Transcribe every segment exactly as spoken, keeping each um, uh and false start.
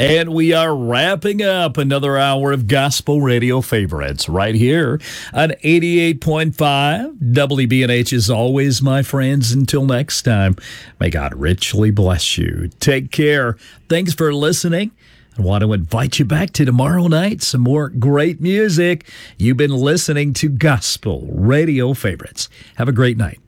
And we are wrapping up another hour of Gospel Radio Favorites right here on eighty-eight point five W B N H. As always, my friends, until next time, may God richly bless you. Take care. Thanks for listening. I want to invite you back to tomorrow night. Some more great music. You've been listening to Gospel Radio Favorites. Have a great night.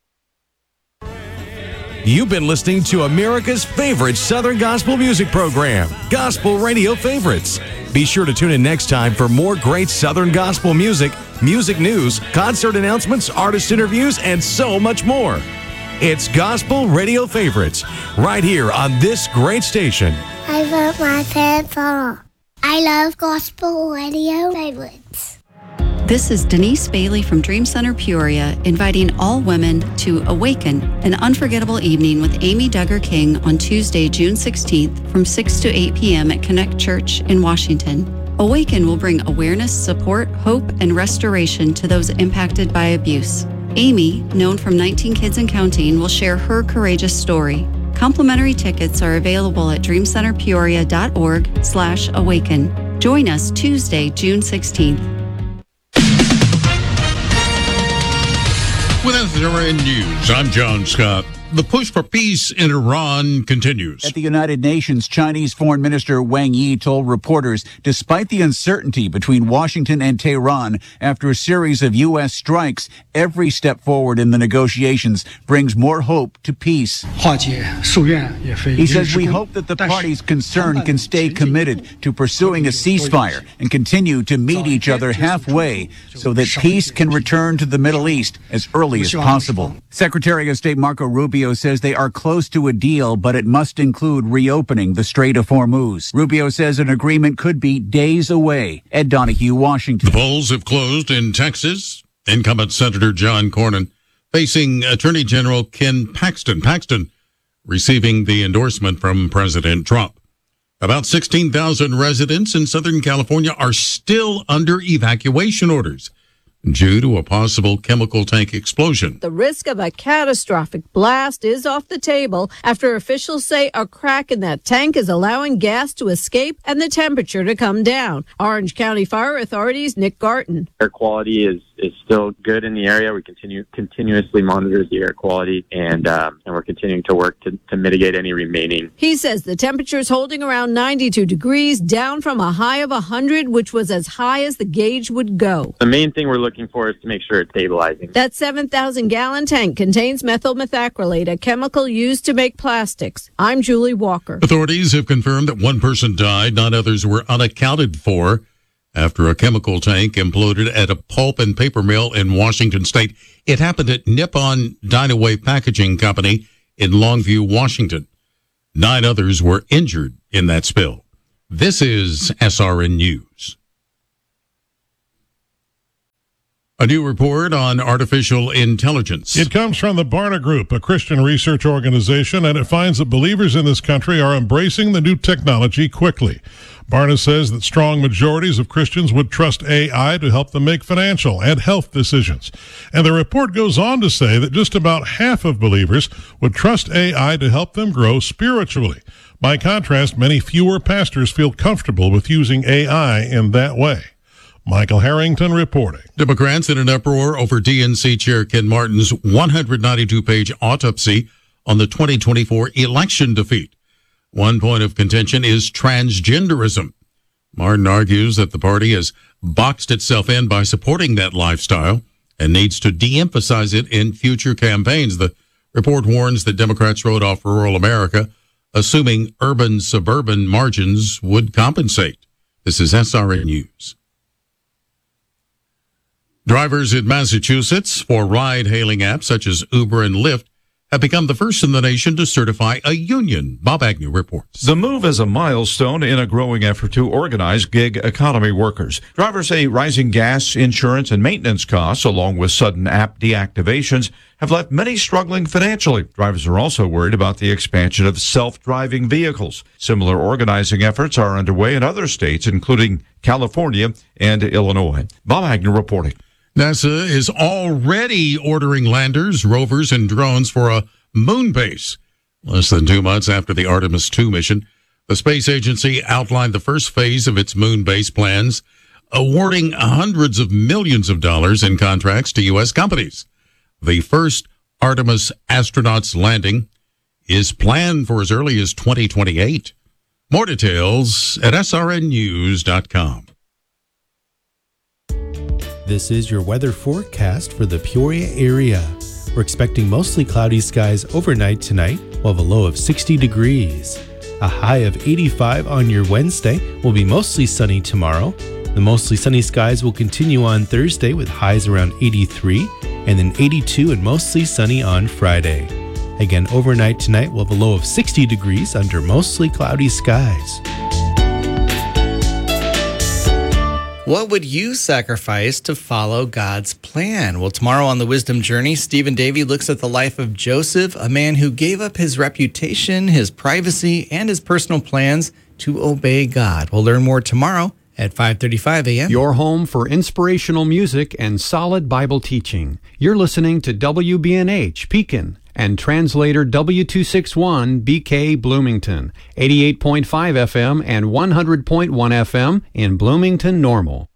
You've been listening to America's favorite Southern gospel music program, Gospel Radio Favorites. Be sure to tune in next time for more great Southern gospel music, music news, concert announcements, artist interviews, and so much more. It's Gospel Radio Favorites, right here on this great station. I vote my pants off. I love Gospel Radio Favorites. This is Denise Bailey from Dream Center Peoria, inviting all women to Awaken, an unforgettable evening with Amy Duggar King on Tuesday, June sixteenth from six to eight p.m. at Connect Church in Washington. Awaken will bring awareness, support, hope, and restoration to those impacted by abuse. Amy, known from nineteen Kids and Counting, will share her courageous story. Complimentary tickets are available at dreamcenterpeoria.org slash awaken. Join us Tuesday, June sixteenth. With S R N News, I'm John Scott. The push for peace in Iran continues. At the United Nations, Chinese Foreign Minister Wang Yi told reporters, despite the uncertainty between Washington and Tehran after a series of U S strikes, every step forward in the negotiations brings more hope to peace. He says, we hope that the parties concerned can stay committed to pursuing a ceasefire and continue to meet each other halfway so that peace can return to the Middle East as early as possible. Secretary of State Marco Rubio says they are close to a deal, but it must include reopening the Strait of Hormuz. Rubio says an agreement could be days away. Ed Donahue, Washington. The polls have closed in Texas. Incumbent Senator John Cornyn facing Attorney General Ken Paxton. Paxton receiving the endorsement from President Trump. About sixteen thousand residents in Southern California are still under evacuation orders due to a possible chemical tank explosion. The risk of a catastrophic blast is off the table after officials say a crack in that tank is allowing gas to escape and the temperature to come down. Orange County Fire Authority's Nick Garton. Air quality is, is still good in the area. We continue continuously monitor the air quality, and um, and we're continuing to work to, to mitigate any remaining. He says the temperature is holding around ninety-two degrees, down from a high of one hundred, which was as high as the gauge would go. The main thing we're looking for is to make sure it's stabilizing. That seven thousand gallon tank contains methyl methacrylate, a chemical used to make plastics. I'm Julie Walker. Authorities have confirmed that one person died, nine others were unaccounted for after a chemical tank imploded at a pulp and paper mill in Washington State. It happened at Nippon Dynawave Packaging Company in Longview, Washington. Nine others were injured in that spill. This is S R N News. A new report on artificial intelligence. It comes from the Barna Group, a Christian research organization, and it finds that believers in this country are embracing the new technology quickly. Barna says that strong majorities of Christians would trust A I to help them make financial and health decisions. And the report goes on to say that just about half of believers would trust A I to help them grow spiritually. By contrast, many fewer pastors feel comfortable with using A I in that way. Michael Harrington reporting. Democrats in an uproar over D N C Chair Ken Martin's one hundred ninety-two page autopsy on the twenty twenty-four election defeat. One point of contention is transgenderism. Martin argues that the party has boxed itself in by supporting that lifestyle and needs to de-emphasize it in future campaigns. The report warns that Democrats wrote off rural America, assuming urban-suburban margins would compensate. This is S R N News. Drivers in Massachusetts for ride-hailing apps such as Uber and Lyft have become the first in the nation to certify a union. Bob Agnew reports. The move is a milestone in a growing effort to organize gig economy workers. Drivers say rising gas, insurance, and maintenance costs, along with sudden app deactivations, have left many struggling financially. Drivers are also worried about the expansion of self-driving vehicles. Similar organizing efforts are underway in other states, including California and Illinois. Bob Agnew reporting. NASA is already ordering landers, rovers, and drones for a moon base. Less than two months after the Artemis two mission, The space agency outlined the first phase of its moon base plans, awarding hundreds of millions of dollars in contracts to U S companies. The first Artemis astronauts landing is planned for as early as twenty twenty-eight. More details at S R N news dot com. This is your weather forecast for the Peoria area. We're expecting mostly cloudy skies overnight tonight. We'll have a low of sixty degrees. A high of eighty-five on your Wednesday. Will be mostly sunny tomorrow. The mostly sunny skies will continue on Thursday with highs around eighty-three and then eighty-two and mostly sunny on Friday. Again, overnight tonight we'll have a low of sixty degrees under mostly cloudy skies. What would you sacrifice to follow God's plan? Well, tomorrow on the Wisdom Journey, Stephen Davey looks at the life of Joseph, a man who gave up his reputation, his privacy, and his personal plans to obey God. We'll learn more tomorrow at five thirty-five a.m. Your home for inspirational music and solid Bible teaching. You're listening to W B N H Pekin and translator W two sixty-one B K Bloomington, eighty-eight point five F M and one hundred point one F M in Bloomington Normal.